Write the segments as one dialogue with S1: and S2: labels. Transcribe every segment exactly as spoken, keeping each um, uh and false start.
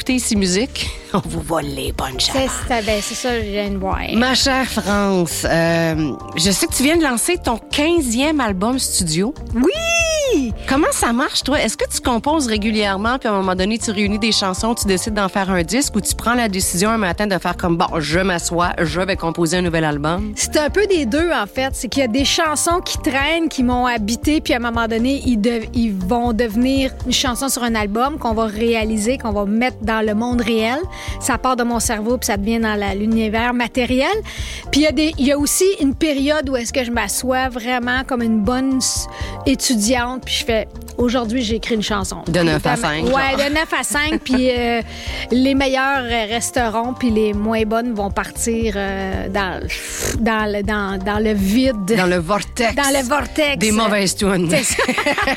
S1: écoutez ici musique, on vous vole les bonnes choses.
S2: C'est ça, ben, c'est ça, je viens de voir.
S1: Ma chère France, euh, je sais que tu viens de lancer ton quinzième album studio.
S2: Oui!
S1: Comment ça marche, toi? Est-ce que tu composes régulièrement, puis à un moment donné, tu réunis des chansons, tu décides d'en faire un disque, ou tu prends la décision un matin de faire comme, bon, je m'assois, je vais composer un nouvel album?
S2: C'est un peu des deux, en fait. C'est qu'il y a des chansons qui traînent, qui m'ont habité, puis à un moment donné, ils, de- ils vont devenir une chanson sur un album qu'on va réaliser, qu'on va mettre dans le monde réel. Ça part de mon cerveau, puis ça devient dans la- l'univers matériel. Puis il y a des, il y a aussi une période où est-ce que je m'assois vraiment comme une bonne s- étudiante, puis je fais, aujourd'hui, j'ai écrit une chanson.
S1: De neuf à
S2: Puis,
S1: cinq,
S2: Ouais,
S1: genre.
S2: de neuf à cinq, puis euh, les meilleurs resteront, puis les moins bonnes vont partir euh, dans, dans, le, dans, dans le vide.
S1: Dans le vortex.
S2: Dans le vortex.
S1: Des mauvaises tunes.
S2: C'est ça.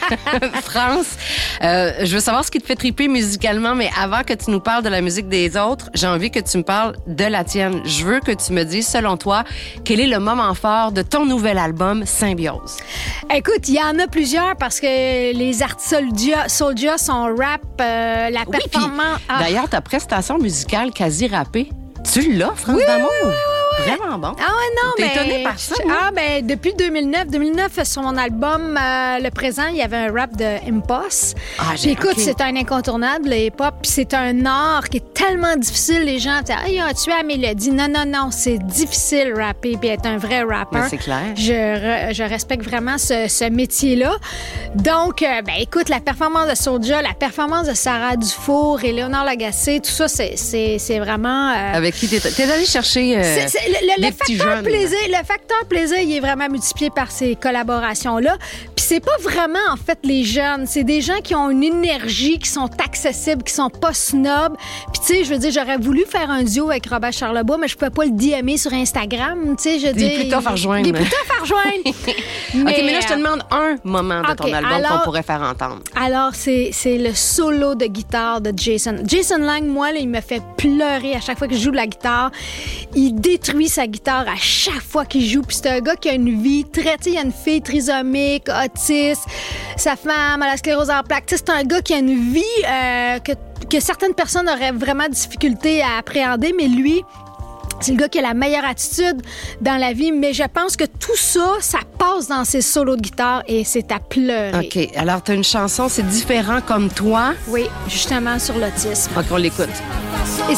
S1: France, euh, je veux savoir ce qui te fait triper musicalement, mais avant que tu nous parles de la musique des autres, j'ai envie que tu me parles de la tienne. Je veux que tu me dises, selon toi, quel est le moment fort de ton nouvel album, Symbiose?
S2: Écoute, il y en a plusieurs parce que les artistes Soulja, Soulja sont rap, euh, la
S1: Oui, puis,
S2: performance... Ah.
S1: d'ailleurs, ta prestation musicale quasi rappée, tu l'as, France
S2: Oui,
S1: d'amour?
S2: oui, oui,
S1: Vraiment bon.
S2: Ah ouais, non,
S1: T'es
S2: mais...
S1: étonnée par ça, moi?
S2: Ah, ben depuis deux mille neuf. deux mille neuf, sur mon album euh, Le Présent, il y avait un rap de Impost.
S1: Ah,
S2: Puis
S1: j'ai-
S2: écoute,
S1: ok.
S2: c'est un incontournable, le hip-hop. Puis c'est un art qui est tellement difficile. Les gens disent « Ah, il a tué la mélodie. » Non, non, non, c'est difficile rapper puis être un vrai rapper.
S1: Mais c'est clair.
S2: Je, re- je respecte vraiment ce, ce métier-là. Donc, euh, ben écoute, la performance de Soulja, la performance de Sarah Dufour et Léonard Lagacé, tout ça, c'est, c'est, c'est vraiment... euh,
S1: Avec qui t'es, t'es allé chercher euh,
S2: c'est- c'est- le, le-
S1: des
S2: le
S1: petits
S2: facteur
S1: jeunes.
S2: plaisir, le facteur plaisir, il est vraiment multiplié par ces collaborations-là. Puis c'est pas vraiment, en fait, les jeunes. C'est des gens qui ont une énergie, qui sont accessibles, qui sont pas snobs. Puis tu sais, je veux dire, j'aurais voulu faire un duo avec Robert Charlebois, mais je peux pas le D M sur Instagram. Tu sais, je veux
S1: Il est
S2: dire...
S1: plus tough à rejoindre.
S2: Il est plus tough à rejoindre.
S1: OK, mais là, je te
S2: euh,
S1: demande un moment de
S2: OK,
S1: ton album
S2: alors-
S1: qu'on pourrait faire entendre.
S2: Alors, c'est, c'est le solo de guitare de Jason. Jason Lang, moi, là, il me fait pleurer à chaque fois que je joue de la guitare. Il détruit sa guitare à chaque fois qu'il joue. Puis c'est un gars qui a une vie très... Tu sais, il y a une fille trisomique, autiste, sa femme a la sclérose en plaques. Tu sais, c'est un gars qui a une vie euh, que, que certaines personnes auraient vraiment difficulté à appréhender, mais lui... C'est le gars qui a la meilleure attitude dans la vie, mais je pense que tout ça, ça passe dans ses solos de guitare et c'est à pleurer.
S1: OK, alors t'as une chanson, c'est différent comme toi.
S2: Oui, justement sur l'autisme.
S1: OK, on l'écoute.
S2: Et